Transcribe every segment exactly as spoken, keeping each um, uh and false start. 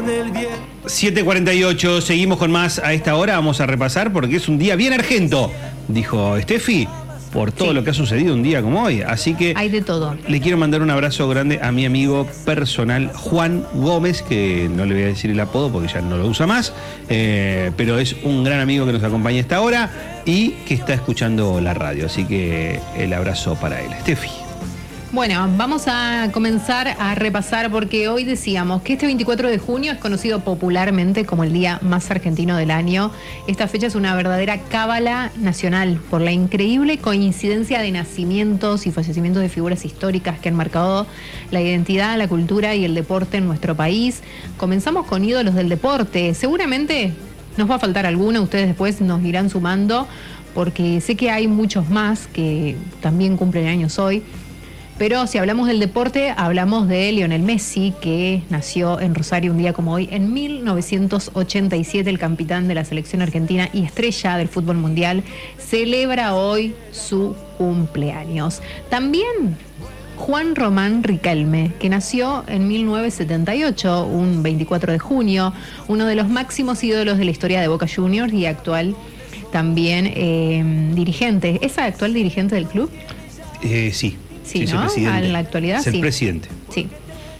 siete cuarenta y ocho, seguimos con más a esta hora. Vamos a repasar porque es un día bien argento, dijo Steffi, por todo sí. lo que ha sucedido un día como hoy. Así que hay de todo. Le quiero mandar un abrazo grande a mi amigo personal Juan Gómez, que no le voy a decir el apodo porque ya no lo usa más, eh, pero es un gran amigo que nos acompaña a esta hora y que está escuchando la radio. Así que el abrazo para él. Steffi. Bueno, vamos a comenzar a repasar porque hoy decíamos que este veinticuatro de junio es conocido popularmente como el día más argentino del año. Esta fecha es una verdadera cábala nacional por la increíble coincidencia de nacimientos y fallecimientos de figuras históricas que han marcado la identidad, la cultura y el deporte en nuestro país. Comenzamos con ídolos del deporte. Seguramente nos va a faltar alguno, ustedes después nos irán sumando porque sé que hay muchos más que también cumplen años hoy. Pero si hablamos del deporte, hablamos de Lionel Messi, que nació en Rosario un día como hoy, en mil novecientos ochenta y siete, el capitán de la selección argentina y estrella del fútbol mundial, celebra hoy su cumpleaños. También Juan Román Riquelme, que nació en mil novecientos setenta y ocho, un veinticuatro de junio, uno de los máximos ídolos de la historia de Boca Juniors y actual también eh, dirigente. ¿Es actual dirigente del club? Eh, sí. Sí, sí, ¿no? En la actualidad, es el sí. presidente. Sí.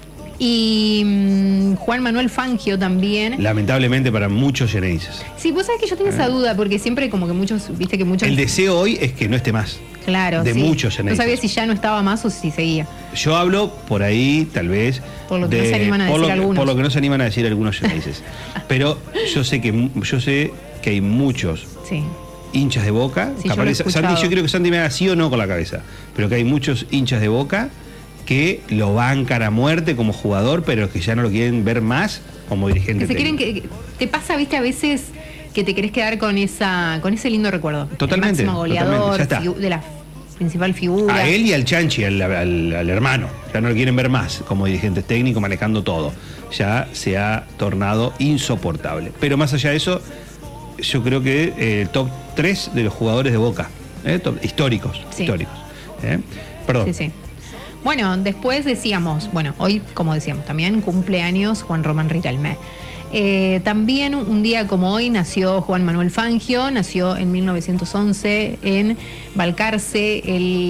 Y um, Juan Manuel Fangio también. Lamentablemente para muchos geneizes. Sí, vos sabés que yo tenía esa duda, porque siempre como que muchos, viste que muchos... El deseo hoy es que no esté más. Claro, de sí. muchos geneizes. No sabía si ya no estaba más o si seguía. Yo hablo por ahí, tal vez... Por lo que de, no se animan a por decir lo, algunos. Por lo que no se animan a decir algunos geneizes. Pero yo sé que yo sé que hay muchos... Sí. hinchas de Boca, sí, yo, Santi, yo creo que Santi me haga sí o no con la cabeza, pero que hay muchos hinchas de Boca que lo bancan a muerte como jugador, pero que ya no lo quieren ver más como dirigente. Que se quieren que, te pasa, viste, a veces que te querés quedar con esa, con ese lindo recuerdo. Totalmente. El máximo goleador, totalmente, figu- de la principal figura. A él y al Chanchi, al, al, al hermano. Ya no lo quieren ver más como dirigente técnico, manejando todo. Ya se ha tornado insoportable. Pero más allá de eso, yo creo que el eh, top tres de los jugadores de Boca, eh, top, históricos, sí. históricos. Eh. Perdón. Sí, sí. Bueno, después decíamos, bueno, hoy, como decíamos, también cumpleaños Juan Román Riquelme. Eh, también un día como hoy nació Juan Manuel Fangio, nació en mil novecientos once en Balcarce,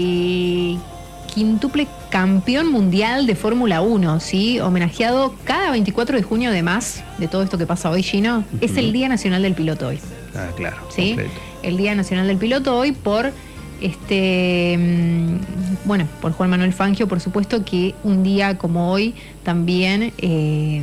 el quíntuple campeón mundial de Fórmula uno, ¿sí? Homenajeado cada veinticuatro de junio, además de todo esto que pasa hoy, Gino, uh-huh. es el Día Nacional del Piloto hoy. Ah, claro. ¿Sí? Completo. El Día Nacional del Piloto hoy por este, bueno, por Juan Manuel Fangio, por supuesto que un día como hoy también eh,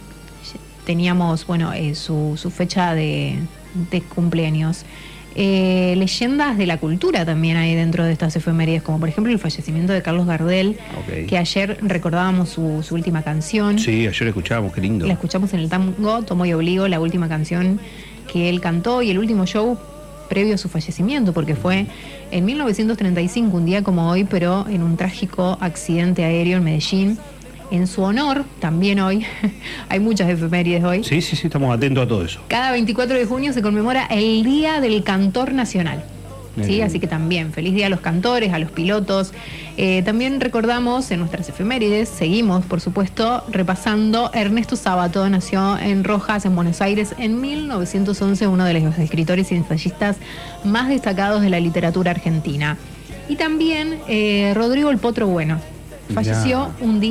teníamos, bueno, eh, su, su fecha de, de cumpleaños. Eh, leyendas de la cultura también hay dentro de estas efemérides, como por ejemplo el fallecimiento de Carlos Gardel, okay. que ayer recordábamos su, su última canción. Sí, ayer la escuchábamos, qué lindo. La escuchamos en el tango Tomo y Obligo, la última canción que él cantó y el último show previo a su fallecimiento, porque fue en mil novecientos treinta y cinco, un día como hoy, pero en un trágico accidente aéreo en Medellín. En su honor, también hoy, hay muchas efemérides hoy. Sí, sí, sí, estamos atentos a todo eso. Cada veinticuatro de junio se conmemora el Día del Cantor Nacional. ¿Sí? Así que también, feliz día a los cantores, a los pilotos. Eh, también recordamos en nuestras efemérides, seguimos, por supuesto, repasando. Ernesto Sábato nació en Rojas, en Buenos Aires, en mil novecientos once, uno de los escritores y ensayistas más destacados de la literatura argentina. Y también eh, Rodrigo el Potro Bueno falleció ya. un día.